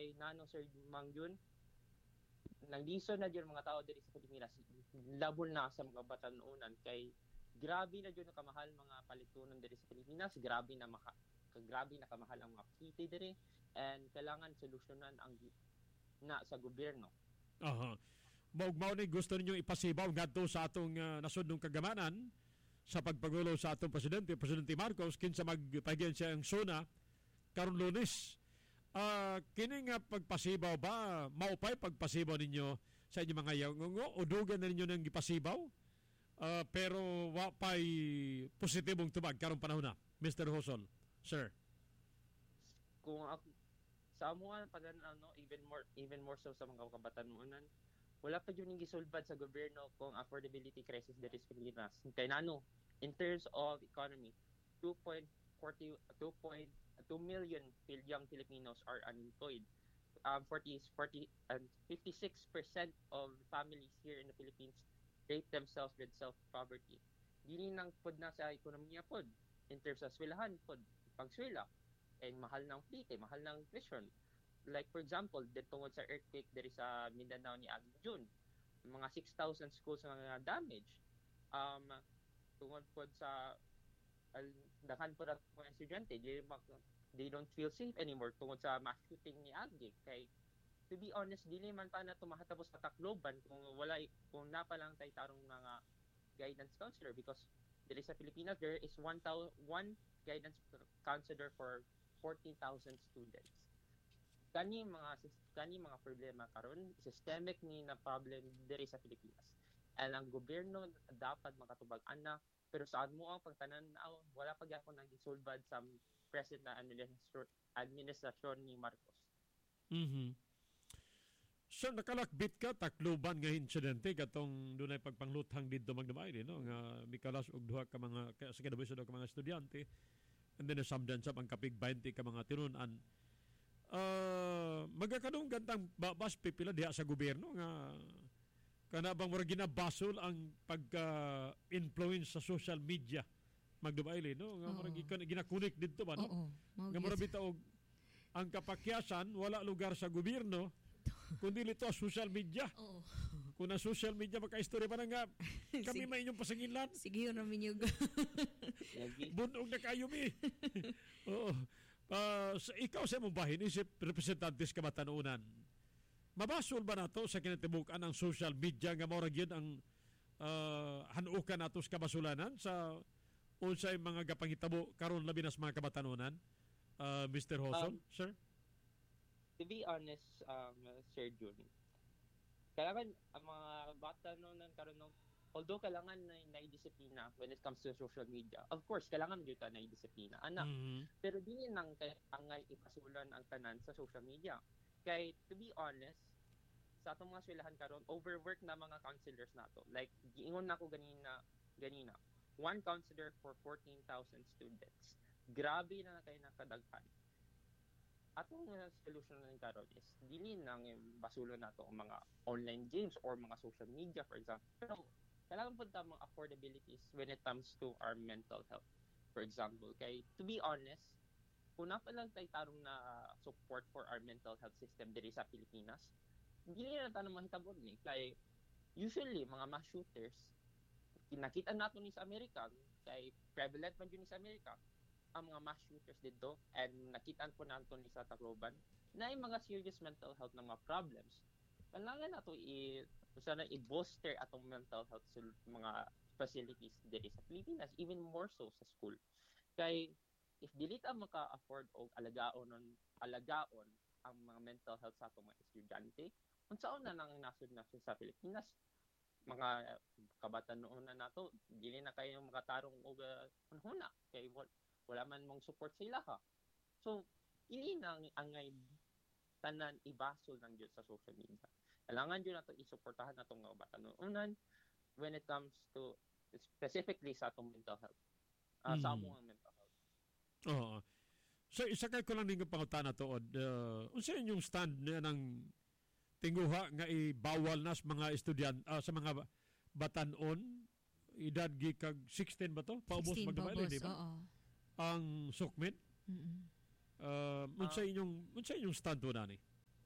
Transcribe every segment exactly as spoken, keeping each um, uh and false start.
kay nano Sir Mangyun, nagdiso na dyan mga tao diri sa Pilipinas, labol na sa mga batanunan kay grabe na dyan kamahal mga palitunon diri sa Pilipinas, grabe na maka, grabe na kamahal ang mga kiti diri, and kailangan solusyonan ang na sa gobyerno. Aha. Maugmaw ni gusto ninyong ipasibaw ngadto sa atong uh, nasod ng kagamanan sa pagpagulo sa atong presidente, Presidente Marcos, kinsa magpahigyan siya ang suna karon Lunes. Uh, kini nga pagpasibaw ba, maupay pagpasibaw ninyo sa inyong mga yawngungo o dugan na ninyo ng ipasibaw? Uh, pero wapay positibong tubag karong panahon na, Mister Hosol, sir. Kung ako, sa amuan pag ano, even more even more so sa mga kabatanunan, wala pa yun yung gisulbad sa gobyerno kung affordability crisis diri sa Pilipinas. Kaya nano, in terms of economy, two point four two million young Filipinos are unemployed. Um, forty, forty, and fifty-six percent of families here in the Philippines rate themselves with self-poverty. Dili nang pod na sa ekonomiya pod, in terms of swilahan pod, pagswila, and mahal ng plite, mahal ng tuition. Like for example, tungod sa earthquake diri sa Mindanao ni Ag June, mga six thousand schools nga damage. Um, tungod po sa uh, dakan po na mga estudyante, they, they don't feel safe anymore tungod sa mass shooting ni Ag. Kay, to be honest, dili man pa na tumahatapos sa Tacloban kung wala, kung napalang tayo tarong mga guidance counselor, because diri sa Pilipinas, there is one, one guidance counselor for fourteen thousand students. Kani mga kani mga problema karon systemic ni na problem diri sa Pilipinas. And ang gobyerno dapat makatubag ana, pero saan mo ang pagtanan-aw, wala pa gyapon nang gisulbad sa present na administrasyon, administrasyon ni Marcos. Mhm. So nakalakbit ka Tacloban nga insidente katong dunay pagpangluthang didto magdamay no nga mikalas og duha ka mga sa kadabuhi sa duha ka mga estudyante, and then nasamdan sa pangkapig twenty ka mga tinun-an. Uh, magkakadong gantang babas pipila diha sa gobyerno nga kana bang mura ginabasol ang pagka-influence sa social media magdubaili no nga mura ginakunik didto ba no nga mura bitaw ang kapakyasan wala lugar sa gobyerno kundi lito social media. Oo. Kung na social media maka-istorya pa na nga kami may inyong pasangilan. Sige yun namin yung bunog na kayo mi. Oo. Uh, so ikaw sa mong bahin, isip representantes kabatanunan, mabasol ba nato sa kinatibukan ang social media nga maurag yun ang uh, hanuukan nato sa kabasulanan sa unsay mga gapangitabo karon labi nas mga kabatanunan, uh, Mister Hosol, um, sir? To be honest, um, Sir Jun, kailangan ang mga batanunan karon although kailangan na naidisiplina when it comes to social media. Of course, kailangan dito na naidisiplina. Anak. Mm-hmm. Pero di nang angay ipasulan ang tanan sa social media. Kay, to be honest, sa atong mga swilahan karon, overwork na mga counselors nato. Like, giingon na ako ganina, ganina, one counselor for fourteen thousand students. Grabe na kayo nakadaghan. Atong uh, solution na karon is, dili nang basulan nato ang mga online games or mga social media, for example. Pero, kailangan po tamang affordabilities when it comes to our mental health. For example, kay to be honest, kung na pa lang tayo tarong na support for our mental health system diri sa Pilipinas, hindi na tayo mahitabon ni. Kay usually, mga mass shooters, nakita nato ni sa Amerika, kay prevalent man yun ni sa Amerika, ang mga mass shooters dito, and nakitaan po nato ni sa Tacloban, na yung mga serious mental health ng mga problems. Kailangan nato i- sana i-bolster atong mental health sa mga facilities diri sa Pilipinas, even more so sa school. Kay if dili ta maka-afford og alagaon alagaon ang mga mental health sa atong mga estudyante, unsaon na nang nasud na sa Pilipinas, mga kabatanon na nato dili na kayo makatarong og uh, hunhuna kay wala, wala man mong support sa ilaha. So ili nang angay tanan ibasol ng Diyos sa social media. Kailangan yun nato isuportahan natong mga batanunan when it comes to specifically sa atong mental health. Uh, mm. Sa among mental health. Oo. So isa kay ko lang ning pangutan nato od uh, unsa inyong stand na ng tinguha nga ibawal nas mga estudyante uh, sa mga batanon edad gi kag sixteen ba to? Paubos magdabay di ba? Oo. Ang sukmit. Mm. Uh, unsa inyong unsa inyong stand to nani?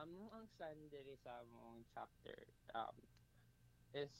Amo ang stand diri sa among chapter um, is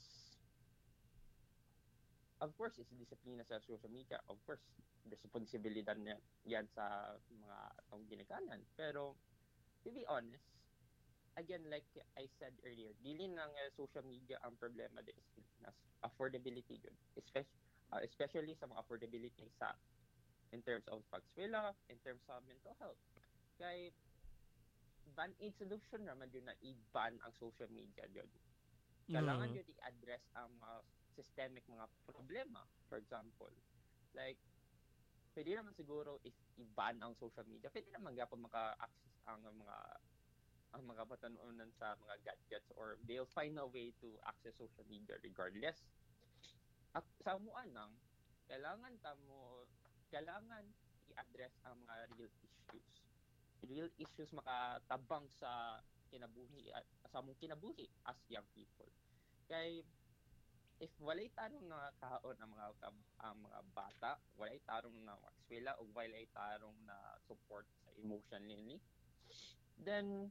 of course is disiplina sa social media. Of course, responsibilidad niya yan sa mga atong ginikanan. Pero to be honest, again, like I said earlier, dili ng uh, social media ang problema din sa Pilipinas. Affordability yun. Especially, uh, especially sa mga affordability sa in terms of pagswela, in terms of mental health. Kay ban-aid solution naman yun na i-ban ang social media yun. Kailangan Uh, yun i-address ang mga systemic mga problema. For example, like, pwede naman siguro if i-ban ang social media, pwede naman gapon maka-access ang mga ang mga batanunan sa mga gadgets or they'll find a way to access social media regardless. At sa muan nang, kailangan tamo, kailangan i-address ang mga real issues. Real issues makatabang sa kinabuhi at sa among kinabuhi as young people. Kay if walay tarong na kaon ang mga ang mga bata, walay tarong na eskwela o walay tarong na support sa emotionally, then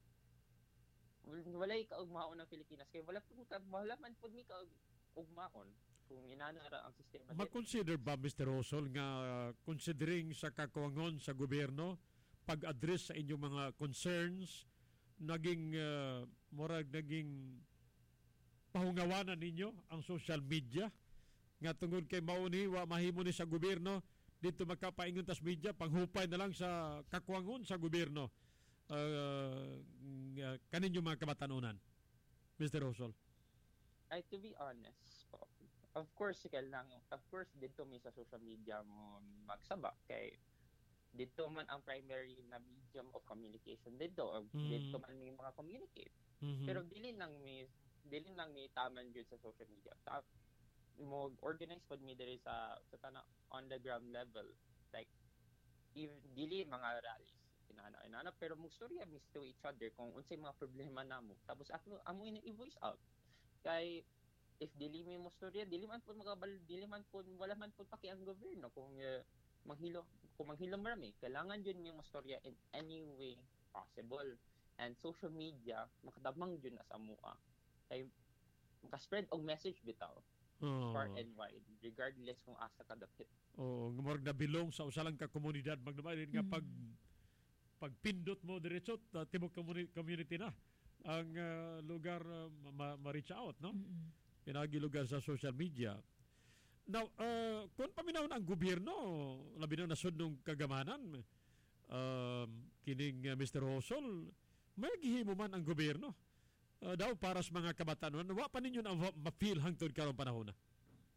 walay kaugmaon ng Pilipinas kay wala pud ka wala man pud mi ka ugmaon kung inanara ang sistema din. Ma-consider ba, mister Rosol, nga considering sa kakuwangon sa gobyerno, pag-address sa inyong mga concerns, naging, uh, morag, naging pahungawanan ninyo ang social media? Nga tungod kay mauni, wa mahimo ni sa gobyerno, dito makapaingon tas media, panghupay na lang sa kakuwangon sa gobyerno. Uh, uh, kaninyo mga kabatanunan, mister Rosol? Ay, to be honest po, of course kailangan of course dito mi sa social media mo magsaba kay dito man ang primary na medium of communication dito or Mm. dito man mi mga communicate. Mhm. Pero dili nang mi dili nang mi taman gyud sa social media. Ta mo organize pod mi diri sa sa tana on the ground level, like even dili mga rallies inana inana pero mo storya mi to each other kung unsay mga problema namo tapos ako amo ina i-voice out kay if dili mi mo storya dili man pud makabal dili man pud wala man pud paki ang gobyerno kung uh, manghilo kung manghilom marami kailangan yun mi mo storya in any way possible and social media makatabang yun na sa mua kay maka-spread og message bitaw Oh. far and wide regardless kung asa ka dapit. Oo, nga morag nabilong sa usa lang ka komunidad magdumay nga Mm. pag pagpindot mo diretso ta tibok community, community na ang uh, lugar uh, ma- ma-reach out, no? Mm-mm. Pinagi lugar sa social media. Now, uh, kung paminahon ang gobyerno, labi na nasod nung kagamanan, um, kining uh, mister Hosol, may gihimo man ang gobyerno. Uh, daw para sa mga kabataan, wa pa ninyo na ma-feel hangtod karong panahon na.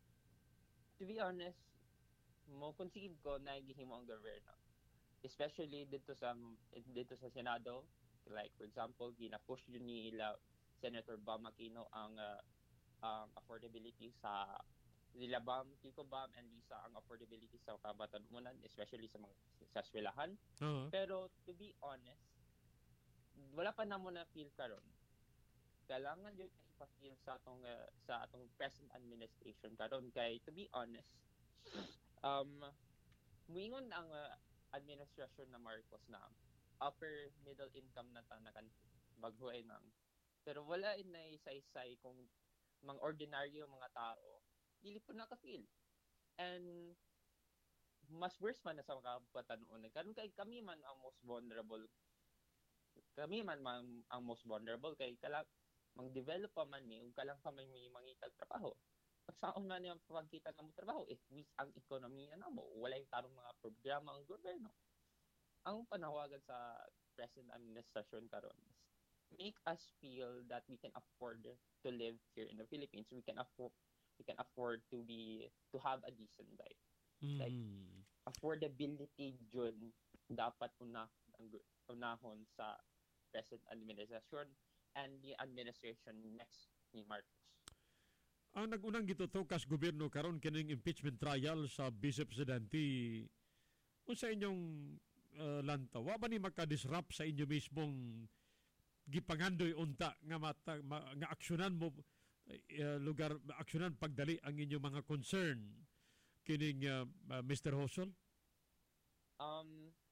To be honest, mo concede ko na gihimo ang gobyerno. Especially dito sa dito sa Senado, like for example, gina-push yun nila Senator Bam Aquino ang uh, ang affordability sa nila Bam, Kiko Bam and Lisa ang affordability sa kabatanunan, especially sa mga sa eskwelahan. Uh-huh. Pero to be honest, wala pa namo na feel karon. Kailangan yun na ipa-feel sa atong uh, sa atong present administration karon kay to be honest, um muingon ang uh, administrasyon na Marcos na upper middle income na ta na country baghuay nang pero wala na isaysay kung mga ordinaryo mga tao dili po naka-feel and mas worse man na sa mga patanuon karon kay kami man ang most vulnerable kami man, man ang most vulnerable kay kala mang-develop pa man ni ug kalang pa may mangitag trabaho saan man yung pagkita ng trabaho if we ang ekonomiya na mo wala yung tarong mga programa ang gobyerno ang panawagan sa present administration karon make us feel that we can afford to live here in the Philippines we can afford we can afford to be to have a decent life Mm. like affordability jud dapat una ang unahon sa present administration and the administration next ni Marcos. Ang nagunang gitutukas gobyerno karon kining impeachment trial sa Vice Presidente, unsa inyong uh, lantaw? Wa ba ni makadisrupt sa inyo mismong gipangandoy unta nga mata, ma, nga aksyonan mo uh, lugar aksyonan pagdali ang inyong mga concern kining uh, uh, mister Hosol? Um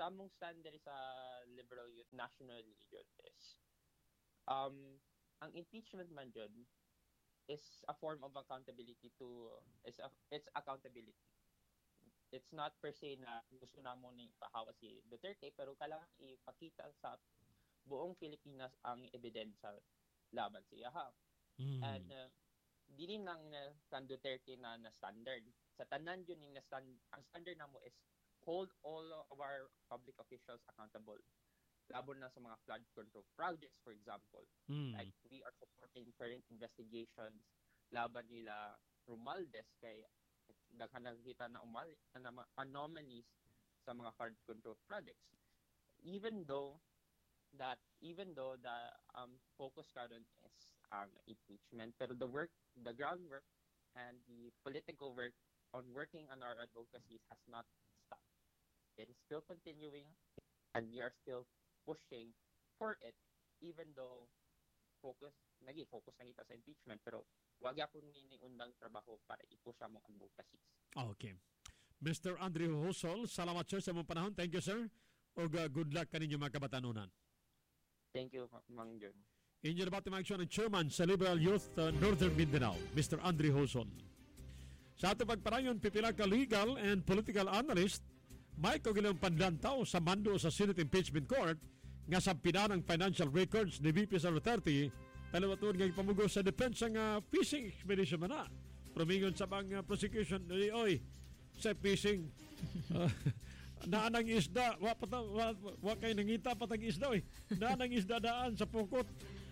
sa among stand diri sa Liberal Youth National Union is um ang impeachment man jud is a form of accountability to is a, it's accountability. It's not per se na gusto namo ni ipahawa si Duterte, pero kailangan ipakita sa buong Pilipinas ang ebidensya laban sa iya. Mm. And uh, dili nang uh, kan Duterte na na standard. Sa tanan yun yung na stand, ang standard namo is hold all of our public officials accountable. Labo na sa mga flood control projects, for example. Mm. Like, we are supporting current investigations laban nila Romualdez kay daghan nakita na umal na anomalies sa mga flood control projects. Even though that even though the um, focus karon is um, impeachment, pero the work, the groundwork, and the political work on working on our advocacies has not stopped. It is still continuing, and we are still pushing for it, even though focus, nagi focus na kita sa impeachment, pero wag ako nini undang trabaho para i-push mo ang advocacies. Okay. Mister Andre Hosol, salamat sir sa mong panahon. Thank you, sir. O uh, good luck kaninyo mga kabatanunan. Thank you, Mang John. Inyo na ba timang ng chairman sa Liberal Youth uh, Northern Mindanao, Mister Andre Hosol. Sa ato pagparayon, pipila ka legal and political analyst, may kagilang panlantaw sa mando sa Senate Impeachment Court nga sa pinanang financial records ni V P Sara Duterte talawatun nga ipamugo sa depensa nga fishing expedition man na. Promingon sa bang uh, prosecution, oy, sa fishing, uh, naanang isda, wa, pata, wa, wa kay nangita patang isda, oy. Naanang isda daan sa pukot.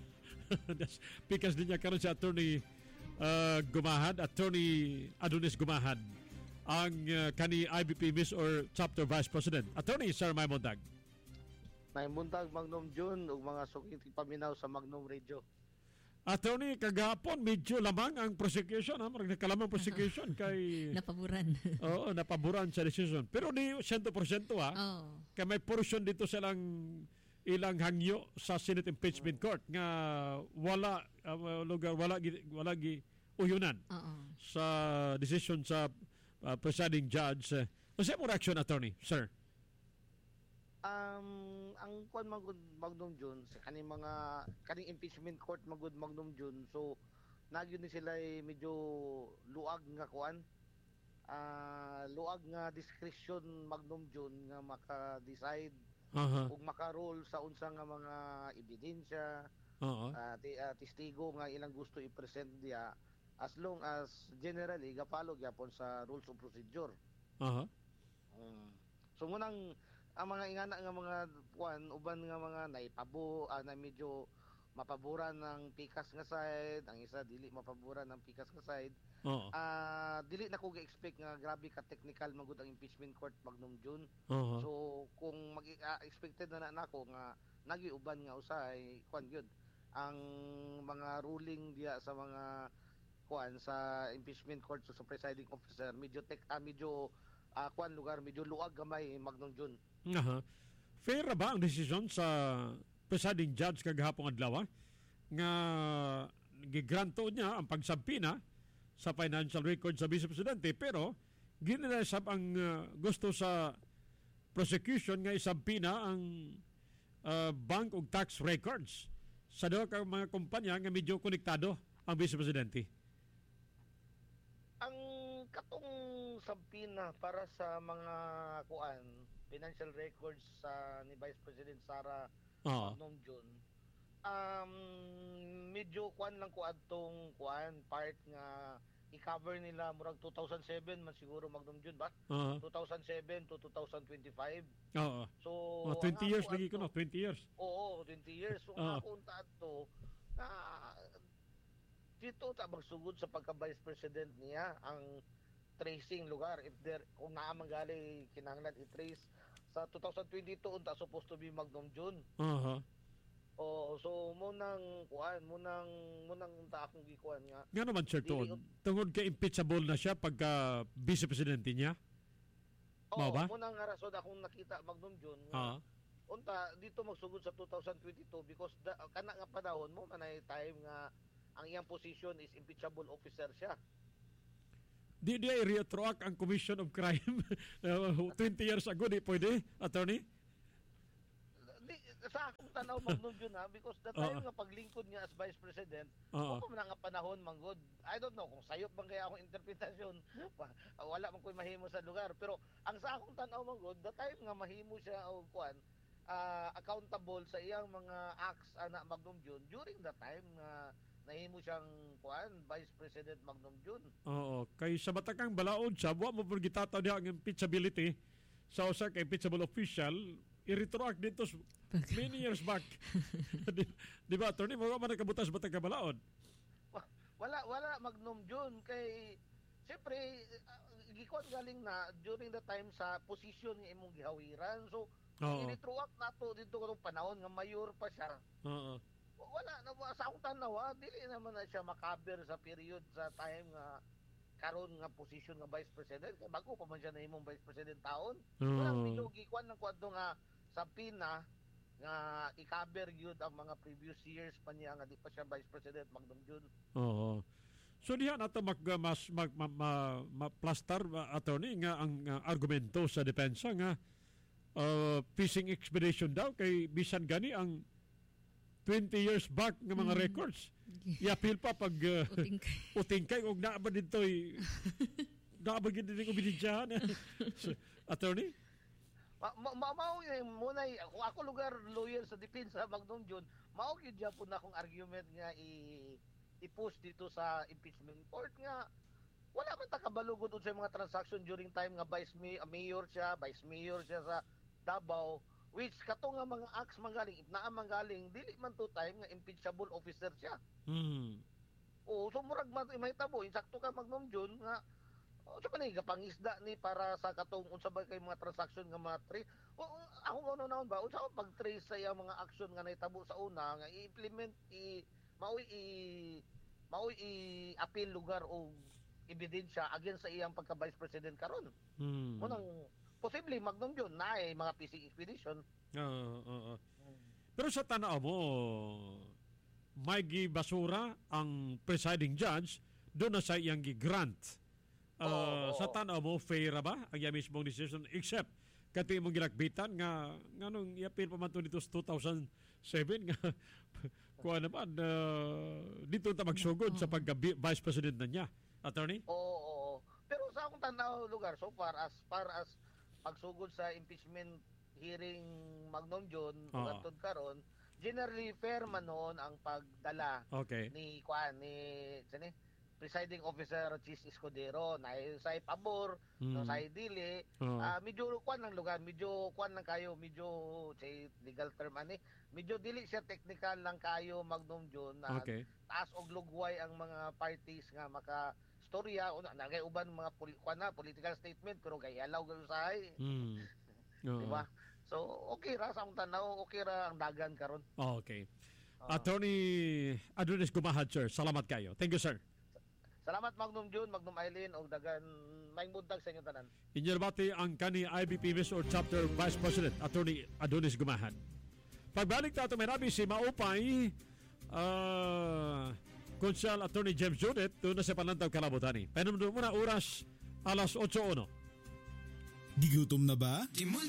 Pikas din niya karon si Attorney uh, Gumahad, Attorney Adonis Gumahad, ang uh, kani I B P Miss or Chapter Vice President. Attorney Sir Maimondag. Maimondag, Magnum June, ug mga sukit paminaw sa Magnum Radio. Attorney, kagahapon medyo lamang ang prosecution, ha? Marag nakalamang prosecution kay napaburan. Oo, napaburan sa decision. Pero ni one hundred percent ha. Oh. Kay may portion dito silang ilang hangyo sa Senate Impeachment Court nga wala uh, lugar wala gi, wala gi uyunan Oo. sa decision sa uh, presiding judge. Kasi mo reaction, Attorney, sir? Um, ang kuan magud Magnum June sa kaning mga kaning impeachment court magud Magnum June, so nagyud ni sila ay medyo luag nga kuan. Ah, uh, luag nga discretion Magnum June nga maka-decide Uh-huh. ug maka-rule sa unsa nga mga ebidensya, Oo. uh, t- uh, testigo nga ilang gusto i-present diya, as long as generally gapalo gyapon sa rules of procedure. Uh-huh. Um, so munang ang mga ingana nga mga kuan uban nga mga naipabo uh, na medyo mapaboran ng pikas nga side, ang isa dili mapaboran ng pikas nga side. Oo. Ah, uh, dili na ko ga-expect nga grabe ka technical magud ang impeachment court Magnum June. Uh-huh. So kung mag uh, expected na na nako nga nagiuban nga usay kuan gyud ang mga ruling diya sa mga kuan sa impeachment court, so sa presiding officer medyo tek uh, medyo uh, kuan lugar medyo luag gamay Magnum June. Aha. Fair ba ang desisyon sa presiding judge kagahapon adlaw nga gigranto niya ang pagsampina sa financial record sa Vice Presidente, pero ginilasab ang uh, gusto sa prosecution nga isampina ang uh, bank ug tax records sa duha ka mga kumpanya nga medyo konektado ang Vice Presidente. Ang katong sampina para sa mga kuan financial records sa ni Vice President Sara Oo. Magnum June, um medyo kuan lang ko adtong kuan part nga i-cover nila murag two thousand seven man siguro Magnum June ba? Oo. two thousand seven to two thousand twenty-five. Oo. So Oh, twenty ang years ako lagi ko adto- no, twenty years. Oo, twenty years. So Ah. ako unta adto na dito ta magsugod sa pagka Vice President niya ang tracing lugar if there kung naa man gali kinahanglan i-trace sa two thousand twenty-two unta supposed to be Magnum June. Aha. Oh, so mo nang kuan, mo nang mo nang unta akong gikuan nga. Nga naman, Sir Dili- Toon, tungod ka impeachable na siya pagka Vice Presidente niya? Mao Oh, ba? mo nang nga rason akong nakita Magnum June Ah. nga unta dito magsugod sa two thousand twenty-two because da, kana nga panahon mo manay time nga ang iyang position is impeachable officer siya. Di di i-retroact ang Commission of Crime uh, twenty years ago, di pwede, Attorney? sa akong tanaw Magnum Jun ha, because the time Oo. nga paglingkod niya as Vice President, Oo. ako man nga panahon manggod. I don't know kung sayop bang kaya akong interpretasyon. Wala man ko'y mahimo sa lugar. Pero ang sa akong tanaw manggod, the time nga mahimo siya o kuan, uh, accountable sa iyang mga acts ana Magnum Jun during the time nga nahimo siyang kuan Vice President Magnum Jun. Oo, kay sa batakang balaod siya, wa mo pud gitataw diha ang impeachability sa usa ka impeachable official, i-retroact dito s- many years back. di, di ba, attorney, mo man nakabutas batang ka balaod? Wala wala Magnum Jun kay syempre uh, gikuan galing na during the time sa position nga imong gihawiran. So Oo. i-retroact nato dito katong panahon nga mayor pa siya. Oo. Wala na sa akong tanaw ha, dili naman na siya makaber sa period sa time nga karon nga position nga Vice President kay bago pa man siya nahimong Vice President taon. Wala Oo. medyo gikuan ng kwadto nga sa pina nga i-cover gyud ang mga previous years pa niya nga di pa siya Vice President Magnum Jun. Oo. So diha nato mag mas mag ma, ma, ma plaster uh, attorney nga ang uh, argumento sa depensa nga uh, fishing expedition daw kay bisan gani ang twenty years back nga mga Mm. records. I-appeal pa pag uh, Uting kay. uting kay og naa ba ditoy naa ba gid ning obedisyahan. So, attorney? Ma ma ma- mao yung muna y- ako, ako lugar lawyer sa depensa Magnum Jun, mao gyud gyapon na akong argument nga i i-push dito sa impeachment court nga wala man ta kabalugod sa mga transaction during time nga vice may, mayor siya, vice mayor siya sa Davao, which kato nga mga acts manggaling if naa manggaling dili man to time nga impeachable officer siya. Hmm. O so murag man mahitabo insakto ka Magnum Jun nga o sa man gapangisda ni para sa katong unsa ba kay mga transaction nga mga trace. O o, ako ano naon ba unsa ko pag-trace sa iyang mga action nga nahitabo sa una nga i-implement i maoy i maoy i-appeal lugar o ebidensya against sa iyang pagka Vice President karon. Hmm. Munang posible Magnum Jun na eh, mga fishing expedition. Oo, oo. Pero sa tanaw mo, may gibasura ang presiding judge doon na sa iyang gi-grant. Uh, Oo, sa oo. tanaw mo, fair ba ang iyang mismong decision except kato imong ginakbitan nga nga nung i-appeal pa man to dito sa two thousand seven nga kuha naman uh, dito ta magsugod sa pagka-vice president na niya. Attorney? Oo, oo. Pero sa akong tanaw lugar so far as far as pagsugod sa impeachment hearing Magnum Jun Oo. ugatod karon, generally fair man noon ang pagdala Okay. ni kuan ni sini presiding officer Chis Escudero na sa pabor no Hmm. sa dili. Oo. Ah, medyo kuan ng lugar, medyo kuan lang kayo, medyo say legal term ani, medyo dili siya technical lang kayo Magnum Jun na Okay. taas og lugway ang mga parties nga maka storya una nagay uban mga poli, kuan na political statement pero gayalaw gyud usahay, Hmm. Oo. di ba? So okay ra sa akong tanaw, okay ra ang dagan karon. Okay. Ah. Attorney Adonis Gumahad, sir. Salamat kayo. Thank you, sir. Salamat Magnum Jun, Magnum Eileen og dagan maayong buntag sa inyo tanan. Inyarbati ang kani I B P Miss or Chapter Vice President, Attorney Adonis Gumahad. Pagbalik ta ito, may nabi si Maupay, uh, Konsyal Attorney James Judith, doon na sa Panlantaw, Kalabutani. Painam doon muna oras, alas eight o uno. Gigutom na ba?